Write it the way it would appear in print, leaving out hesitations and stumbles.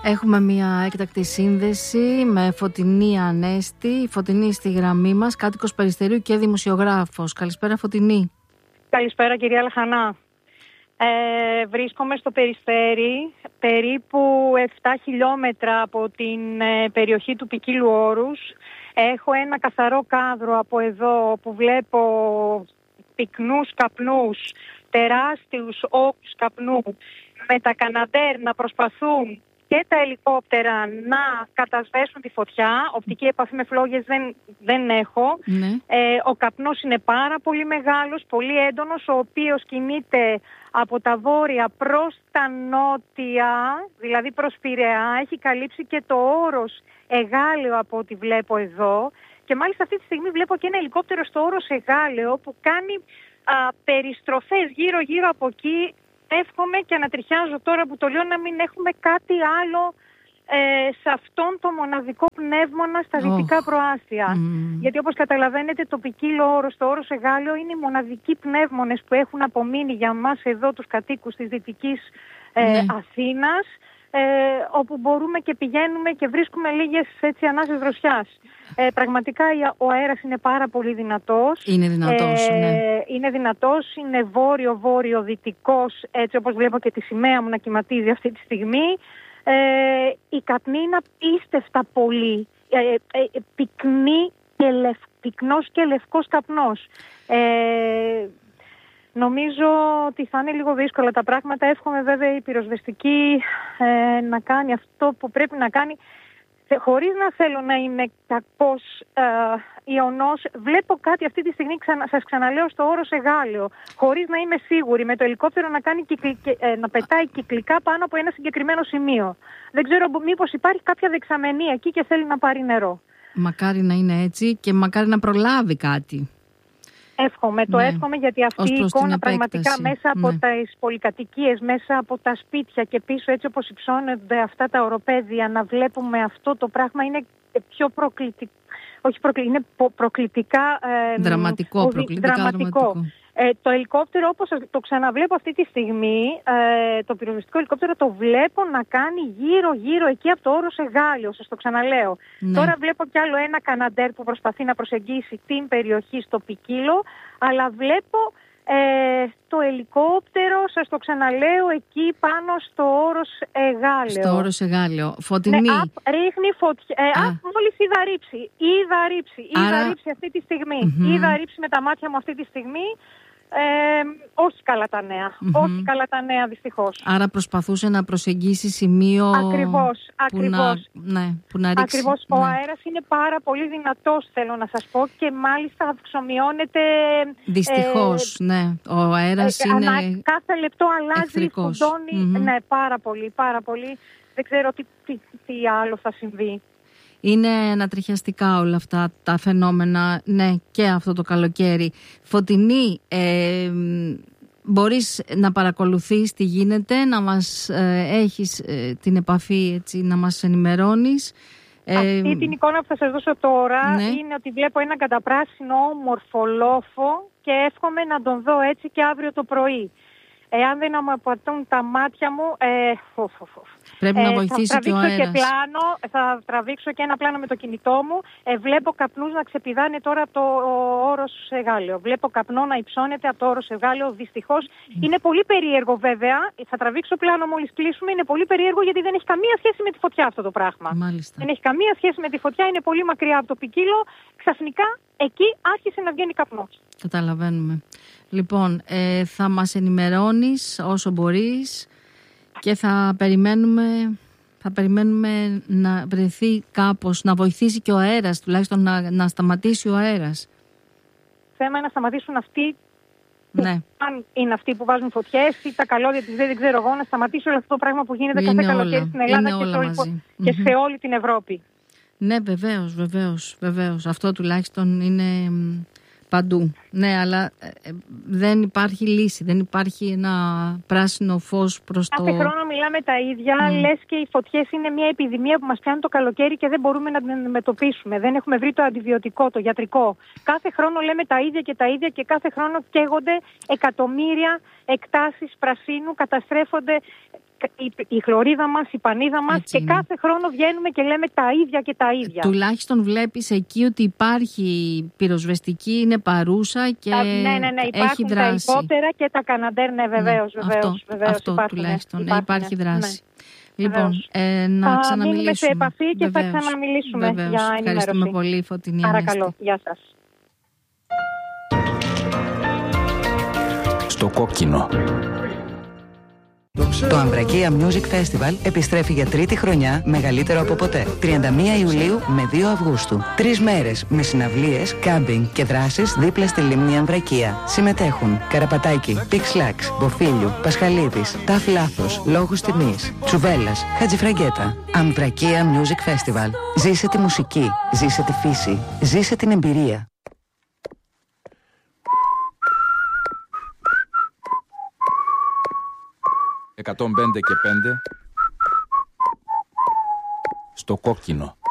Έχουμε μια έκτακτη σύνδεση με Φωτεινή Ανέστη. Φωτεινή στη γραμμή μας, κάτοικος Περιστερίου και δημοσιογράφος. Καλησπέρα Φωτεινή. Καλησπέρα κυρία Λαχανά. Βρίσκομαι στο Περιστέρι, περίπου 7 χιλιόμετρα από την περιοχή του Ποικίλου Όρους. Έχω ένα καθαρό κάδρο από εδώ που βλέπω πυκνούς καπνούς, τεράστιους όγκους καπνού, με τα καναντέρ να προσπαθούν και τα ελικόπτερα να κατασβέσουν τη φωτιά. Οπτική επαφή με φλόγες δεν έχω. Ναι. Ο καπνός είναι πάρα πολύ μεγάλος, πολύ έντονος, ο οποίος κινείται από τα βόρεια προς τα νότια, δηλαδή προς Πειραιά. Έχει καλύψει και το όρος Εγάλεο από ό,τι βλέπω εδώ. Και μάλιστα αυτή τη στιγμή βλέπω και ένα ελικόπτερο στο όρος Εγάλεο που κάνει περιστροφές γύρω-γύρω από εκεί. Εύχομαι και ανατριχιάζω τώρα που το λέω να μην έχουμε κάτι άλλο σε αυτόν το μοναδικό πνεύμονα στα δυτικά προάστια. Γιατί όπως καταλαβαίνετε το Ποικίλο Όρος, το όρος Εγάλεο είναι οι μοναδικοί πνεύμονες που έχουν απομείνει για μας εδώ τους κατοίκους της Δυτικής Αθήνας, όπου μπορούμε και πηγαίνουμε και βρίσκουμε λίγες έτσι ανάσες δροσιάς. Πραγματικά ο αέρας είναι πάρα πολύ δυνατός. Είναι δυνατός, ναι. Είναι δυνατός, είναι βόρειο-βόρειο-δυτικός, έτσι όπως βλέπω και τη σημαία μου να κυματίζει αυτή τη στιγμή. Η καπνή είναι απίστευτα πολύ. Πυκνός και λευκός καπνός. Νομίζω ότι θα είναι λίγο δύσκολα τα πράγματα. Εύχομαι βέβαια η πυροσβεστική να κάνει αυτό που πρέπει να κάνει, χωρίς να θέλω να είμαι κακός ιονός. Βλέπω κάτι αυτή τη στιγμή, σας ξαναλέω, στο όρος Εγάλεο, χωρίς να είμαι σίγουρη, με το ελικόπτερο να πετάει κυκλικά πάνω από ένα συγκεκριμένο σημείο. Δεν ξέρω μήπως υπάρχει κάποια δεξαμενή εκεί και θέλει να πάρει νερό. Μακάρι να είναι έτσι και μακάρι να προλάβει κάτι. Εύχομαι, εύχομαι, γιατί αυτή η εικόνα πραγματικά μέσα από τις πολυκατοικίες, μέσα από τα σπίτια και πίσω έτσι όπως υψώνονται αυτά τα οροπέδια, να βλέπουμε αυτό το πράγμα είναι πιο προκλητικό. Είναι προκλητικά δραματικό. Το ελικόπτερο, όπως το ξαναβλέπω αυτή τη στιγμή, το πυροσβεστικό ελικόπτερο το βλέπω να κάνει γύρω-γύρω εκεί από το όρος Εγάλεο, σας το ξαναλέω. Ναι. Τώρα βλέπω κι άλλο ένα καναντέρ που προσπαθεί να προσεγγίσει την περιοχή στο Ποικίλο, αλλά βλέπω το ελικόπτερο, σας το ξαναλέω, εκεί πάνω στο όρος Εγάλεο. Στο όρος Εγάλεο. Φωτεινή. Ρίχνει φωτιά. Μόλις είδα ρήψη αυτή τη στιγμή. Είδα ρήψη με τα μάτια μου αυτή τη στιγμή. Όχι καλά τα νέα. Όχι καλά τα νέα, δυστυχώς. Άρα προσπαθούσε να προσεγγίσει σημείο. Ακριβώς. Που να ρίξει. Ακριβώς. Ο αέρας είναι πάρα πολύ δυνατός, θέλω να σας πω, και μάλιστα αυξομειώνεται. Δυστυχώς, ναι. Ο αέρας είναι. Κάθε λεπτό αλλάζει, φουντώνει. Ναι, πάρα πολύ, πάρα πολύ. Δεν ξέρω τι άλλο θα συμβεί. Είναι ανατριχιαστικά όλα αυτά τα φαινόμενα, ναι, και αυτό το καλοκαίρι. Φωτεινή, μπορείς να παρακολουθείς τι γίνεται, να μας έχεις την επαφή, έτσι, να μας ενημερώνεις. Αυτή την εικόνα που θα σας δώσω τώρα είναι ότι βλέπω ένα καταπράσινο όμορφο λόφο και εύχομαι να τον δω έτσι και αύριο το πρωί. Εάν δεν μου απατούν τα μάτια μου, πρέπει να βοηθήσει και ο αέρας. Θα τραβήξω και ένα πλάνο με το κινητό μου. Βλέπω καπνούς να ξεπηδάνε τώρα από το όρος Εγάλεο. Βλέπω καπνό να υψώνεται από το όρος Εγάλεο, δυστυχώς. Είναι πολύ περίεργο βέβαια. Θα τραβήξω πλάνο μόλις κλείσουμε. Είναι πολύ περίεργο γιατί δεν έχει καμία σχέση με τη φωτιά αυτό το πράγμα. Μάλιστα. Δεν έχει καμία σχέση με τη φωτιά. Είναι πολύ μακριά από το Ποικίλο. Ξαφνικά εκεί άρχισε να βγαίνει καπνός. Καταλαβαίνουμε. Λοιπόν, θα μας ενημερώνεις όσο μπορείς και θα περιμένουμε να βρεθεί κάπως, να βοηθήσει και ο αέρας, τουλάχιστον να σταματήσει ο αέρας. Θέμα να σταματήσουν αυτοί, αν είναι αυτοί που βάζουν φωτιές ή τα καλώδια της δεν ξέρω εγώ, να σταματήσει όλο αυτό το πράγμα που γίνεται κάθε καλοκαίρι στην Ελλάδα και σε όλη την Ευρώπη. Ναι, βεβαίως. Αυτό τουλάχιστον είναι παντού. Ναι, αλλά δεν υπάρχει λύση, δεν υπάρχει ένα πράσινο φως προς το... Κάθε χρόνο μιλάμε τα ίδια, λες και οι φωτιές είναι μια επιδημία που μας πιάνει το καλοκαίρι και δεν μπορούμε να την αντιμετωπίσουμε. Δεν έχουμε βρει το αντιβιωτικό, το γιατρικό. Κάθε χρόνο λέμε τα ίδια και κάθε χρόνο καίγονται εκατομμύρια εκτάσεις πρασίνου, καταστρέφονται η χλωρίδα μας, η πανίδα μας, και κάθε χρόνο βγαίνουμε και λέμε τα ίδια και τα ίδια. Τουλάχιστον βλέπεις εκεί ότι υπάρχει πυροσβεστική, είναι παρούσα και έχει δράση. Τα υπόπτερα και τα καναντέρ, ναι, βεβαίως. Αυτό τουλάχιστον, υπάρχει δράση. Λοιπόν, να ξαναμιλήσουμε. Μείνουμε σε επαφή και θα ξαναμιλήσουμε για ενημέρωση. Ευχαριστούμε πολύ, Φωτεινή. Παρακαλώ, γεια σας. Στο κόκκινο. Το Αμβρακία Music Festival επιστρέφει για τρίτη χρονιά, μεγαλύτερο από ποτέ. 31 Ιουλίου με 2 Αυγούστου. 3 μέρες με συναυλίες, κάμπινγκ και δράσεις δίπλα στη λίμνη Αμβρακία. Συμμετέχουν Καραπατάκη, Πίξ Λάξ, Μποφίλιου, Πασχαλίδης, Ταφ Λάθος, Λόγους Τιμής, Τσουβέλλας, Χατζηφραγκέτα. Αμβρακία Music Festival. Ζήσε τη μουσική, ζήσε τη φύση, ζήσε την εμπειρία. 105 και 5 στο κόκκινο.